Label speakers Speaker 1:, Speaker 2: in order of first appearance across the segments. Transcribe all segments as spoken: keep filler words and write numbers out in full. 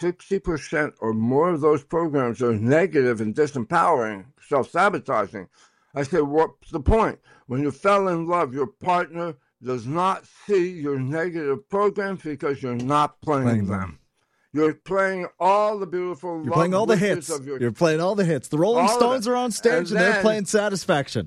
Speaker 1: sixty percent or more of those programs are negative and disempowering, self-sabotaging. I said, what's the point? When you fell in love, your partner does not see your negative programs because you're not playing, playing them. them. You're playing all the beautiful
Speaker 2: You're playing all the hits. Of your, You're playing all the hits. The Rolling Stones are on stage and, and then, they're playing Satisfaction.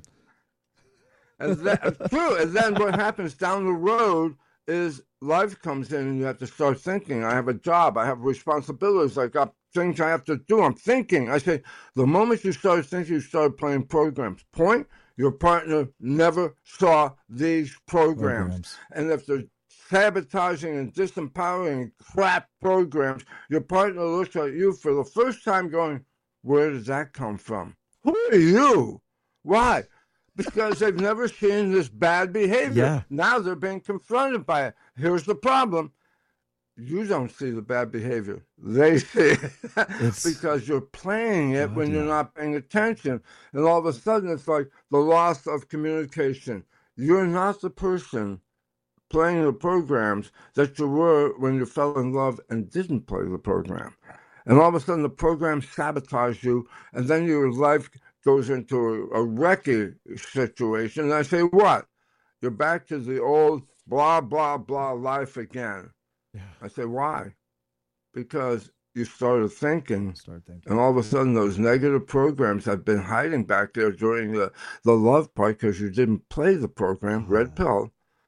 Speaker 1: And then, true. And then what happens down the road is life comes in and you have to start thinking. I have a job. I have responsibilities. I got things I have to do. I'm thinking. I say, the moment you start thinking, you start playing programs. Point, your partner never saw these programs. programs. And if they're sabotaging and disempowering crap programs, your partner looks at you for the first time going, where does that come from? Who are you? Why? Because they've never seen this bad behavior.
Speaker 2: Yeah.
Speaker 1: Now they're being confronted by it. Here's the problem. You don't see the bad behavior. They see it because you're playing it God, when yeah. you're not paying attention. And all of a sudden, it's like the loss of communication. You're not the person playing the programs that you were when you fell in love and didn't play the program. And all of a sudden, the program sabotaged you, and then your life goes into a, a wrecky situation. And I say, what? You're back to the old blah, blah, blah life again. Yeah. I say, why? Because you started thinking,
Speaker 2: Start thinking,
Speaker 1: and all of a sudden those negative programs have been hiding back there during the, the love part because you didn't play the program, Red
Speaker 2: yeah.
Speaker 1: Pill.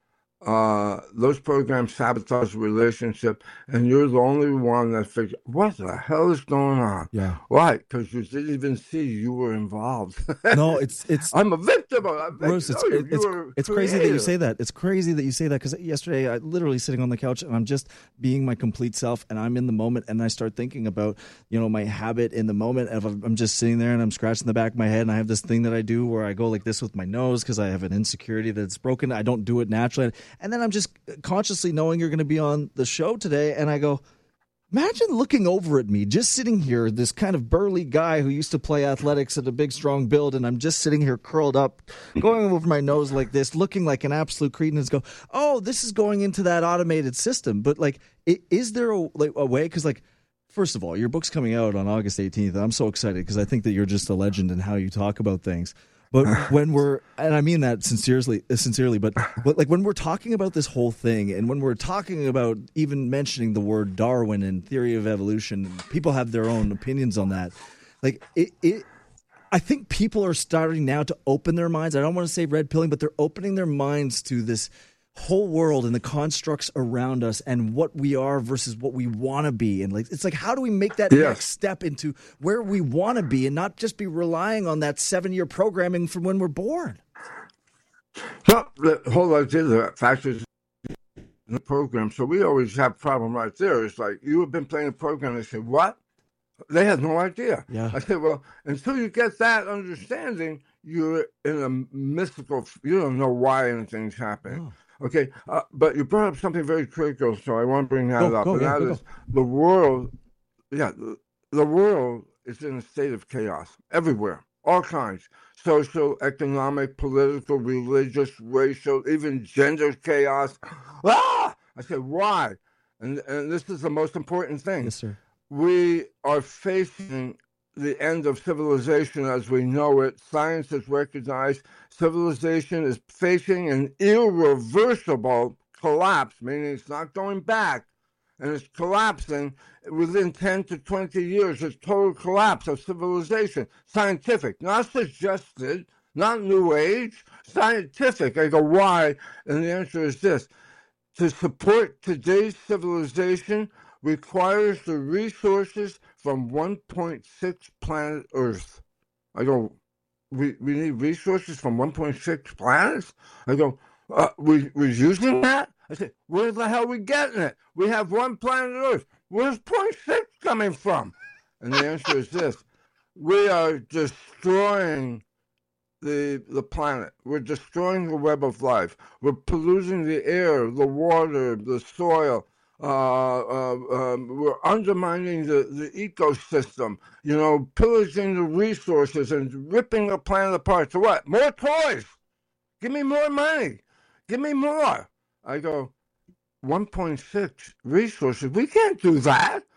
Speaker 1: Uh, those programs sabotage the relationship, and you're the only one that figures, what the hell is going on?
Speaker 2: Yeah.
Speaker 1: Why? Because you didn't even see you were involved.
Speaker 2: No, it's it's.
Speaker 1: I'm a victim of it.
Speaker 2: Bruce, it's,
Speaker 1: no,
Speaker 2: it's, it's, it's crazy that you say that. It's crazy that you say that because yesterday I literally sitting on the couch and I'm just being my complete self and I'm in the moment and I start thinking about, you know, my habit in the moment of I'm just sitting there and I'm scratching the back of my head and I have this thing that I do where I go like this with my nose because I have an insecurity that's broken. I don't do it naturally. And then I'm just consciously knowing you're going to be on the show today. And I go, imagine looking over at me, just sitting here, this kind of burly guy who used to play athletics at a big, strong build. And I'm just sitting here curled up, going over my nose like this, looking like an absolute cretin and go, oh, this is going into that automated system. But like, is there a, like, a way? Because like, first of all, your book's coming out on August eighteenth. I'm so excited because I think that you're just a legend in how you talk about things. But when we're, and I mean that sincerely, sincerely, but, but like when we're talking about this whole thing and when we're talking about even mentioning the word Darwin and theory of evolution, and people have their own opinions on that. Like it, it, I think people are starting now to open their minds. I don't want to say red pilling, but they're opening their minds to this whole world and the constructs around us and what we are versus what we want to be. And like, it's like, how do we make that yes. next step into where we want to be and not just be relying on that seven year programming from when we're born?
Speaker 1: So the whole idea of the factors in the program. So we always have a problem right there. It's like, you have been playing a program. They say, what? They have no idea.
Speaker 2: Yeah.
Speaker 1: I said, well, until you get that understanding, you're in a mystical, you don't know why anything's happening. Oh. Okay, uh, but you brought up something very critical, so I want to bring that
Speaker 2: go,
Speaker 1: up.
Speaker 2: Go,
Speaker 1: and
Speaker 2: yeah,
Speaker 1: that
Speaker 2: go,
Speaker 1: is
Speaker 2: go.
Speaker 1: the world, yeah, the, the world is in a state of chaos everywhere, all kinds. Social, economic, political, religious, racial, even gender chaos. Ah! I said, why? And, and this is the most important thing.
Speaker 2: Yes, sir.
Speaker 1: We are facing the end of civilization as we know it. Science has recognized civilization is facing an irreversible collapse, meaning it's not going back, and it's collapsing within ten to twenty years. It's total collapse of civilization. Scientific, not suggested, not New Age, scientific. I go, why? And the answer is this. To support today's civilization requires the resources from one point six planet Earth. I go, we we need resources from one point six planets? I go, uh, we, we're using that? I said, where the hell are we getting it? We have one planet Earth. Where's zero point six coming from? And the answer is this. We are destroying the the planet. We're destroying the web of life. We're polluting the air, the water, the soil. Uh, uh, um, we're undermining the, the ecosystem, you know, pillaging the resources and ripping the planet apart. So what? More toys. Give me more money. Give me more. I go, one point six resources. We can't do that.